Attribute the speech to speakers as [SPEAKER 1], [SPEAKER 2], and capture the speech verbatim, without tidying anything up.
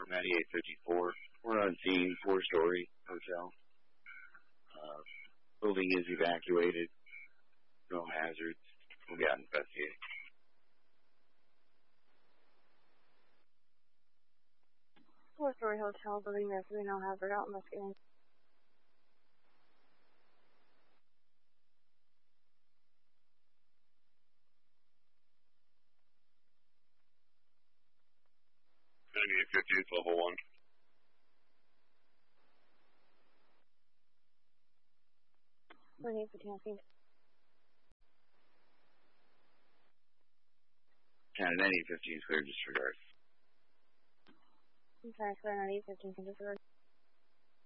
[SPEAKER 1] ninety-eight fifty-four. We're on scene, four-story hotel. Uh, building is evacuated. No hazards. We'll get out and investigate.
[SPEAKER 2] Four-story hotel, building there, so we no hazard, out investigating.
[SPEAKER 1] ninety-eight fifty, level one.
[SPEAKER 2] ninety-eight fifty, I think.
[SPEAKER 1] Canada ninety-eight fifteen is clear, disregard.
[SPEAKER 2] I'm sorry, clear ninety-eight fifteen, disregard.